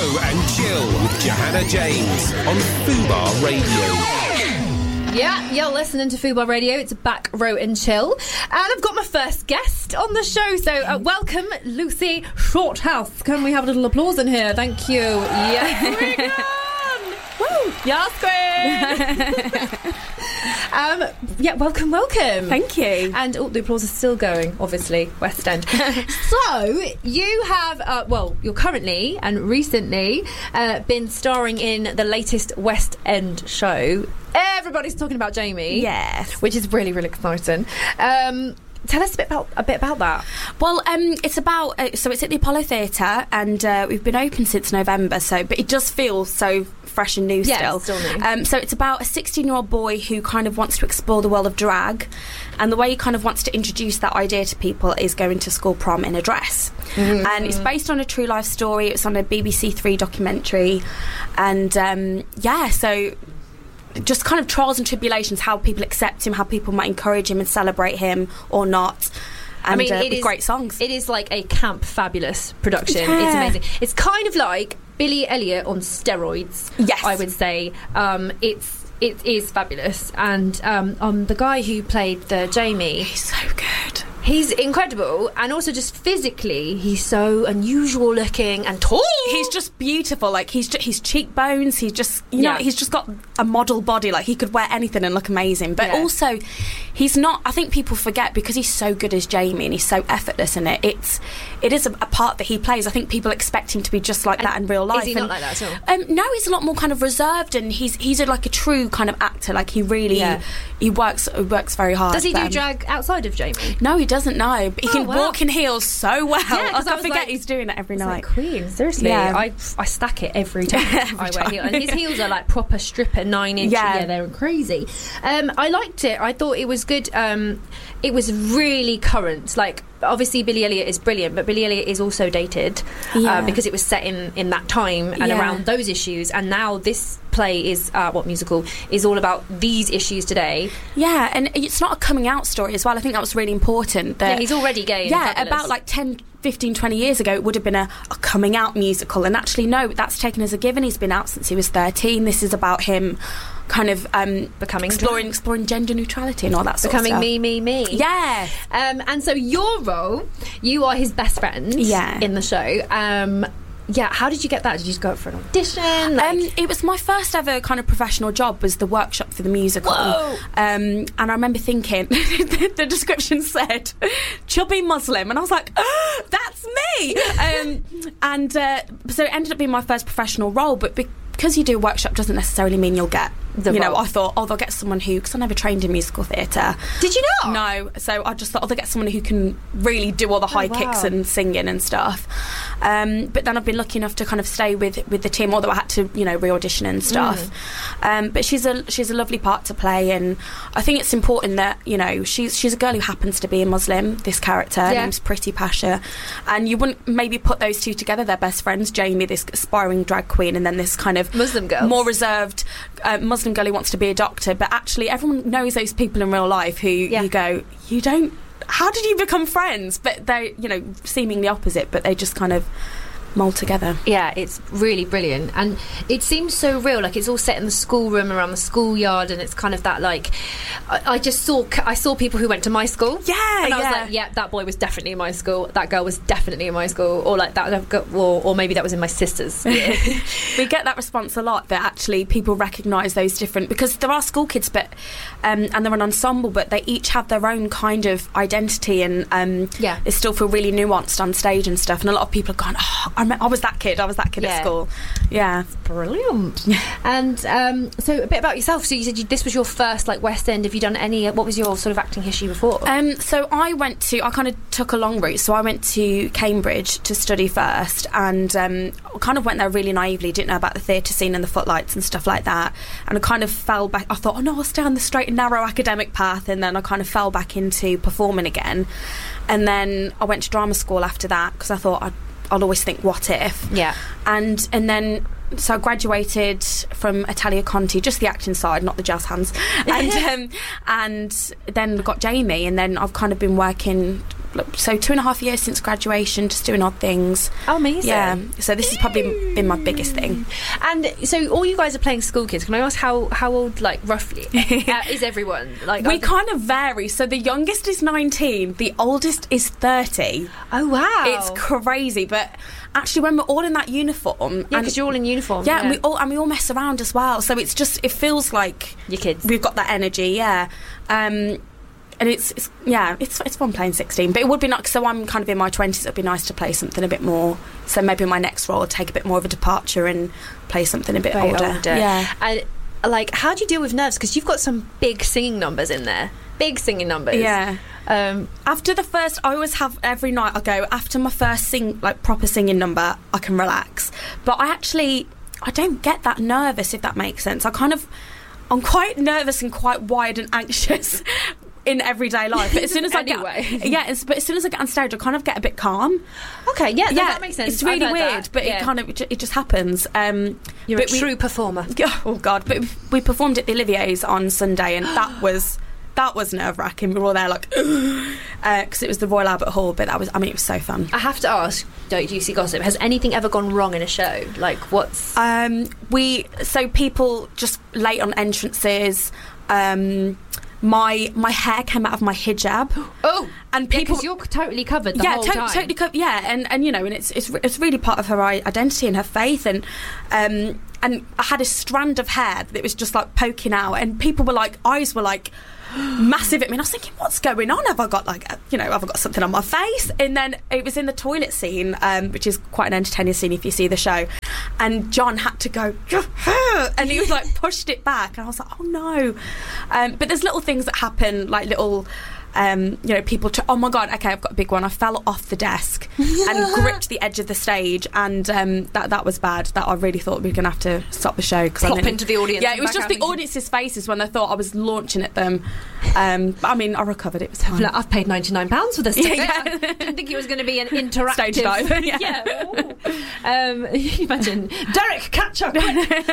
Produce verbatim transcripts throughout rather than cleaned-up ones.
Row and Chill with Johanna James on Fubar Radio. Yeah, you're listening to Fubar Radio. It's Back Row and Chill. And I've got my first guest on the show. So uh, welcome, Lucy Shorthouse. Can we have a little applause in here? Thank you. Yes, we can. Woo! Yes, Queen. um, yeah, welcome, welcome. Thank you. And oh, the applause is still going, obviously, West End. So, you have, uh, well, you're currently and recently uh, been starring in the latest West End show. Everybody's talking about Jamie. Yes. Which is really, really exciting. Um... Tell us a bit about a bit about that. Well, um, it's about uh, so it's at the Apollo Theatre, and uh, we've been open since November. So, but it does feel so fresh and new yeah, still. still new. Um, so it's about a sixteen-year-old boy who kind of wants to explore the world of drag, and the way he kind of wants to introduce that idea to people is going to school prom in a dress. Mm-hmm. And it's based on a true life story. It's on a B B C Three documentary, and um, yeah, so. Just kind of trials and tribulations, how people accept him, how people might encourage him and celebrate him or not. And, I mean, uh, it with is, great songs. It is like a camp fabulous production. Yeah. It's amazing. It's kind of like Billy Elliot on steroids. Yes, I would say. Um, it's it is fabulous, and um, um, the guy who played the Jamie, he's so good. He's incredible, and also just physically, he's so unusual looking and tall. He's just beautiful. Like he's just, his cheekbones. He's just you yeah. know he's just got a model body. Like he could wear anything and look amazing. But yeah. also, he's not. I think people forget because he's so good as Jamie and he's so effortless in it. It's it is a, a part that he plays. I think people expect him to be just like and that in real life. Is he and, not like that at all? Um, no, he's a lot more kind of reserved, and he's he's a, like a true kind of actor. Like he really yeah. he works he works very hard. Does he do um, drag outside of Jamie? No, he doesn't know. But he Oh, can wow. walk in heels so well. Yeah, I, I forget like, he's doing it every it's night. Like Queen, seriously. Yeah. I I stack it every time every I wear time. heels. And his heels are like proper stripper nine inch. Yeah. yeah, they're crazy. Um, I liked it. I thought it was good. Um, it was really current. Like, obviously Billy Elliot is brilliant, but Billy Elliot is also dated Yeah. uh, because it was set in, in that time and Yeah. around those issues. And now this play is uh, what musical is all about these issues today. Yeah, and it's not a coming out story as well. I think that was really important. That, Yeah, he's already gay. And yeah, fabulous. about like ten, fifteen, twenty years ago, it would have been a, a coming out musical. And actually, no, that's taken as a given. He's been out since he was thirteen. This is about him kind of um, becoming exploring, exploring gender neutrality and all that sort becoming of stuff. me, me, me. Yeah. Um, and so your role, you are his best friend. Yeah. In the show. Um, yeah. How did you get that? Did you just go up for an audition? Like... Um, it was my first ever kind of professional job. Was the workshop for the musical. Whoa. Um, and I remember thinking, the, the description said chubby Muslim, and I was like, oh, that's me. Um, and uh, so it ended up being my first professional role. But because you do a workshop doesn't necessarily mean you'll get. The you role. know, I thought, oh, they'll get someone who, because I never trained in musical theatre. Did you not? No. So I just thought, oh, they'll get someone who can really do all the high Oh, wow. kicks and singing and stuff. Um, but then I've been lucky enough to kind of stay with, with the team, although I had to, you know, re-audition and stuff. Mm. Um, but she's a she's a lovely part to play, and I think it's important that, you know, she's she's a girl who happens to be a Muslim, this character. Her Yeah. name's Pretty Pasha. And you wouldn't maybe put those two together. They're best friends, Jamie, this aspiring drag queen, and then this kind of Muslim girl. more reserved uh, Muslim girl who wants to be a doctor. But actually everyone knows those people in real life who Yeah. you go, you don't, how did you become friends? But they, you know, seemingly opposite, but they just kind of mold together. Yeah, it's really brilliant, and it seems so real. Like it's all set in the schoolroom around the schoolyard, and it's kind of that like I, I just saw I saw people who went to my school. Yeah, and I yeah. was like, yeah, that boy was definitely in my school. That girl was definitely in my school, or like that, or, or maybe that was in my sister's. Yeah. We get that response a lot, that actually people recognise those different, because there are school kids, but um, and they're an ensemble, but they each have their own kind of identity, and um, Yeah. they still feel really nuanced on stage and stuff. And a lot of people are going, oh, I, I was that kid, I was that kid Yeah. at school. Yeah, Brilliant. And um, so a bit about yourself. So you said you, this was your first like West End. Have you done any? What was your sort of acting history before? Um, so I went to, I kind of took a long route. So I went to Cambridge to study first, and um, kind of went there really naively, didn't know about the theatre scene and the footlights and stuff like that. And I kind of fell back, I thought, oh no, I'll stay on the straight and narrow academic path. And then I kind of fell back into performing again. And then I went to drama school after that, because I thought I'd, I'll always think, what if? Yeah. And and then so I graduated from Italia Conti, just the acting side, not the jazz hands, and um, and then got Jamie, and then I've kind of been working so two and a half years since graduation, just doing odd things. Oh, amazing. Yeah, so this has probably been my biggest thing. And so all you guys are playing school kids. Can I ask how, how old, like, roughly uh, is everyone? Like, we kind of vary. So the youngest is nineteen, the oldest is thirty. Oh, wow. It's crazy, but actually when we're all in that uniform... Yeah, because you're all in uniform. Yeah, yeah. And, we all, and we all mess around as well, so it's just, it feels like... Your kids. We've got that energy, yeah. Um, and it's, it's, yeah, it's it's fun playing sixteen, but it would be nice, so I'm kind of in my twenties, it'd be nice to play something a bit more, so maybe my next role I'll take a bit more of a departure and play something a bit Very older. older. Yeah. And, like, how do you deal with nerves? Because you've got some big singing numbers in there. Big singing numbers. Yeah. Um, after the first, I always have, every night I go, after my first sing, like proper singing number, I can relax. But I actually, I don't get that nervous, if that makes sense. I kind of, I'm quite nervous and quite wired and anxious in everyday life. But as soon as I anyway. get, yeah, it's, but as soon as I get on stage, I kind of get a bit calm. okay, yeah, no, yeah, that makes sense. It's really I've heard weird, that. but yeah. it kind of, it, ju- it just happens. Um, You're but a we, true performer. Oh God! But we performed at the Olivier's on Sunday, and that was that was nerve wracking. We were all there like, because uh, it was the Royal Albert Hall. But that was, I mean, it was so fun. I have to ask, don't juicy gossip, has anything ever gone wrong in a show? Like, what's Um, we so people just late on entrances. Um, my my hair came out of my hijab. oh, and people, because you're totally covered the yeah, whole to- time. totally covered. Yeah, and and you know, and it's it's it's really part of her identity and her faith, and um, and I had a strand of hair that was just like poking out, and people were like, eyes were like massive at me, and I was thinking, what's going on? Have I got like, a, you know, have I got something on my face? And then it was in the toilet scene, um, which is quite an entertaining scene if you see the show. And John had to go, and he was like pushed it back, and I was like, oh no. Um, but there's little things that happen, like little. Um, you know, people. Tr- oh my God! Okay, I've got a big one. I fell off the desk and gripped the edge of the stage, and um, that that was bad. That I really thought we were going to have to stop the show because I Plop didn't- into the audience. Yeah, and it was back just out the again. audience's faces when they thought I was launching at them. Um, but I mean, I recovered. It was fine. Like, I've paid ninety-nine pounds for this ticket. Yeah, I didn't think it was going to be an interactive Stage dive, yeah. yeah. Um, imagine Derek, catch up.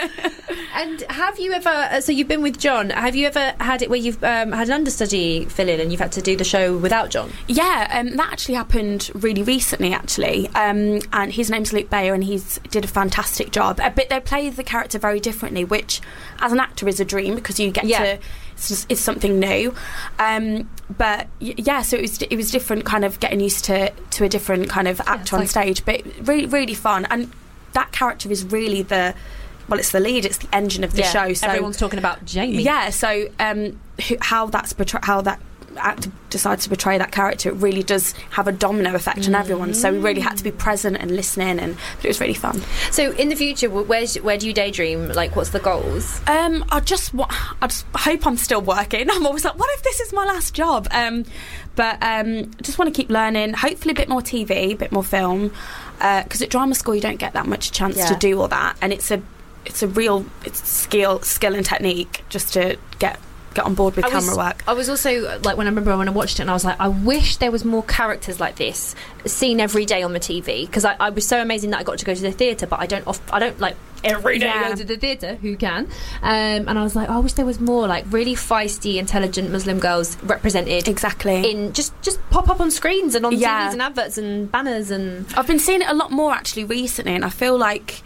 And have you ever? uh, So you've been with John. Have you ever had it where you've um, had an understudy fill in and you've had to do the show without John? Yeah, um, that actually happened really recently, actually. Um, and his name's Luke Bayer, and he's did a fantastic job. Uh, but they play the character very differently, which, as an actor, is a dream because you get Yeah. to. It's, just, it's something new. Um, but y- yeah, so it was it was different, kind of getting used to to a different kind of actor on like- stage. But really, really fun. And that character is really the. Well, it's the lead. It's the engine of the Yeah, show. So everyone's talking about Jamie. yeah. So um, who, how that's portray- how that actor decides to portray that character, it really does have a domino effect on everyone. So we really had to be present and listening, and but it was really fun. So in the future, wh- where's, where do you daydream? Like, what's the goals? Um, I just wa- I just hope I'm still working. I'm always like, what if this is my last job? Um, but um, I just want to keep learning. Hopefully, a bit more T V, a bit more film, because at drama school you don't get that much chance Yeah. to do all that, and it's a it's a real it's skill skill and technique just to get get on board with I camera was, work. I was also like, when I remember when I watched it, and I was like, I wish there was more characters like this seen every day on the T V, because I, I was so amazing that I got to go to the theatre, but I don't off, I don't like every day Yeah. go to the theatre. Who can? Um, and I was like, oh, I wish there was more like really feisty, intelligent Muslim girls represented. Exactly. In just just pop up on screens and on Yeah. T Vs and adverts and banners and. I've been seeing it a lot more actually recently, and I feel like.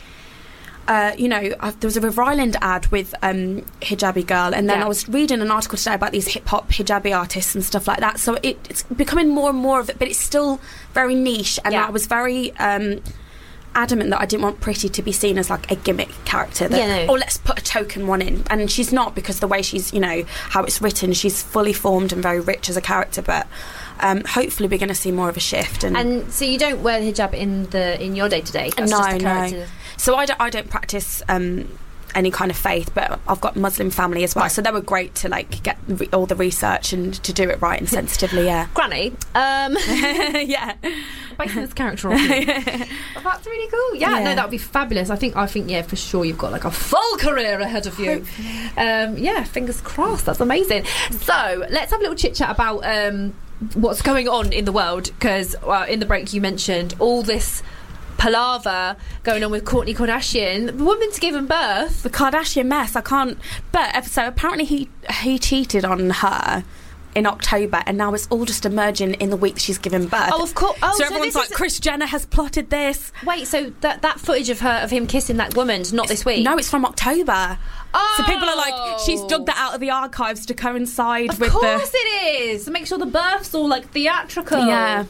Uh, you know, I've, there was a River Island ad with um, Hijabi Girl, and then Yeah. I was reading an article today about these hip hop hijabi artists and stuff like that. So it, it's becoming more and more of it, but it's still very niche. And Yeah. I was very um, adamant that I didn't want Pretty to be seen as like a gimmick character. That, Yeah, no. oh, let's put a token one in, and she's not, because the way she's, you know, how it's written, she's fully formed and very rich as a character. But um, hopefully, we're going to see more of a shift. And, And so you don't wear the hijab in the in your day to day. no, just the no. character. So I don't, I don't practice um, any kind of faith, but I've got Muslim family as well. So they were great to like get re- all the research and to do it right and sensitively. Yeah, Granny. Um, yeah. basing this character off you. Well, that's really cool. Yeah, Yeah. no, that would be fabulous. I think, I think, yeah, for sure, you've got like a full career ahead of you. Um, yeah, fingers crossed. That's amazing. So let's have a little chit chat about um, what's going on in the world, because well, in the break you mentioned all this palaver going on with Kourtney Kardashian. The woman's given birth. The Kardashian mess. I can't. But so apparently he he cheated on her in October, and now it's all just emerging in the week she's given birth. Oh, of course. Oh, so, so everyone's this like, is- Kris Jenner has plotted this. Wait, so that that footage of her of him kissing that woman's not this week? No, it's from October. Oh. So people are like, she's dug that out of the archives to coincide Of with course the. it is. To make sure the birth's all like theatrical. Yeah.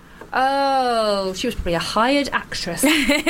Oh, she was probably a hired actress.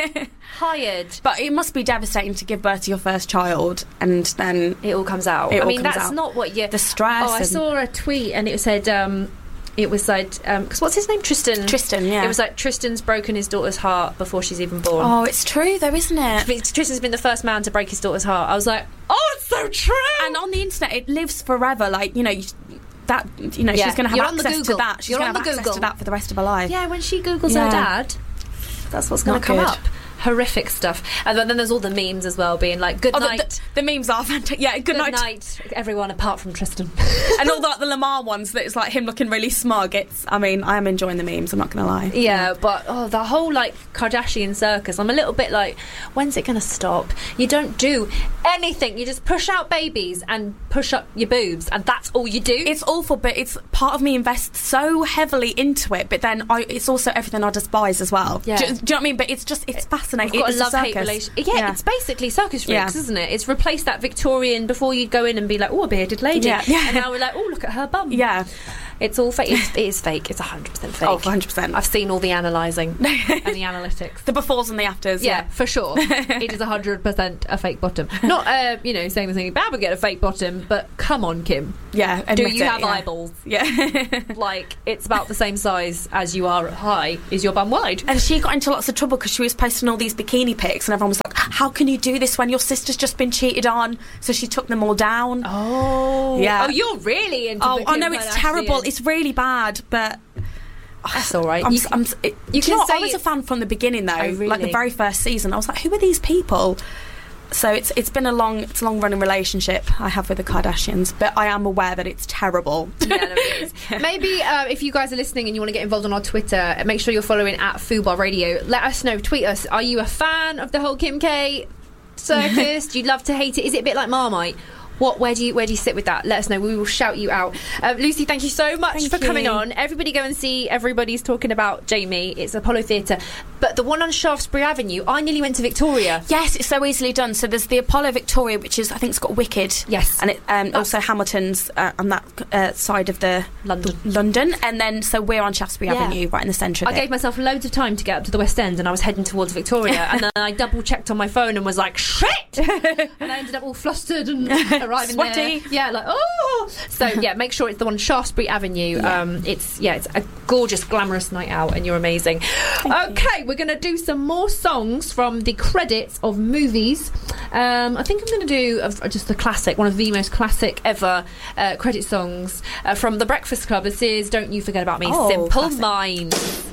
Hired. But it must be devastating to give birth to your first child and then It all comes out. It I all mean, comes that's out. not what you. the stress. Oh, I and saw a tweet and it said, um, it was like, because what's his name? Tristan. Tristan, yeah. It was like Tristan's broken his daughter's heart before she's even born. Oh, it's true though, isn't it? Tristan's been the first man to break his daughter's heart. I was like, oh, it's so true. And on the internet, it lives forever. Like, you know, you, that you know, Yeah. she's going to have You're on the access to Google. that. She's You're going on to have the access Google. to that for the rest of her life. Yeah, when she Googles Yeah. her dad, that's what's going Not to come good. up. Horrific stuff. And then there's all the memes as well, being like, good Oh, the, night. the, the memes are fantastic. Yeah, good, Good night. night, everyone apart from Tristan. And all the, like, the Lamar ones that it's like him looking really smug. It's, I mean, I am enjoying the memes, I'm not going to lie. Yeah, but oh, the whole like Kardashian circus, I'm a little bit like, when's it going to stop? You don't do anything. You just push out babies and push up your boobs, and that's all you do. It's awful, but it's part of me invests so heavily into it, but then I, it's also everything I despise as well. Yeah. Do, do you know what I mean? But it's just, it's fascinating. We've got it's a a love-hate circus. relation. Yeah, Yeah. it's basically circus Yeah. freaks, isn't it? It's replaced that Victorian before you'd go in and be like, oh, a bearded lady. Yeah. Yeah. And now we're like, oh, look at her bum. Yeah. It's all fake. It's, it is fake. It's one hundred percent fake. Oh, one hundred percent. I've seen all the analysing and the analytics. The befores and the afters. Yeah, Yeah. for sure. It is one hundred percent a fake bottom. Not, uh, you know, saying anything bad would get a fake bottom, but come on, Kim. Yeah. Do admit you it, have yeah. eyeballs? Yeah. Like, it's about the same size as you are high. Is your bum wide? And she got into lots of trouble because she was posting all these bikini pics, and everyone was like, how can you do this when your sister's just been cheated on? So she took them all down. Oh. Yeah. Oh, you're really into Oh, the I Kim know it's Kardashian. terrible. It's really bad, but That's all right. I'm, You s- can- I'm, s- it, you do can you know what? say I was it- a fan from the beginning, though. Oh, really? Like the very first season, I was like, who are these people? So it's it's been a long it's a long running relationship I have with the Kardashians, but I am aware that it's terrible. Yeah, no, it is. Maybe uh, if you guys are listening and you want to get involved on our Twitter, make sure you're following at Fubar Radio. Let us know. Tweet us. Are you a fan of the whole Kim K circus? Do you love to hate it? Is it a bit like Marmite? What? Where do you where do you sit with that? Let us know. We will shout you out. Uh, Lucy, thank you so much Thank for coming you. on. Everybody go and see Everybody's Talking About Jamie. It's Apollo Theatre. But the one on Shaftesbury Avenue, I nearly went to Victoria. Yes, it's so easily done. So there's the Apollo Victoria, which is I think it's got Wicked. Yes. and it, um, also Hamilton's uh, on that uh, side of the London. the London, and then so we're on Shaftesbury Yeah. Avenue, right in the centre of I it. gave myself loads of time to get up to the West End, and I was heading towards Victoria, and then I double checked on my phone and was like, shit! And I ended up all flustered and arriving Sweaty. there. Yeah, like, oh! So, yeah, make sure it's the one Shaftesbury Avenue. Yeah. Um, it's, yeah, it's a gorgeous, glamorous night out, and you're amazing. Okay, we're going to do some more songs from the credits of movies. Um, I think I'm going to do a, just the classic, one of the most classic ever uh, credit songs uh, from The Breakfast Club. This is Don't You Forget About Me, Oh, Simple classic. Minds.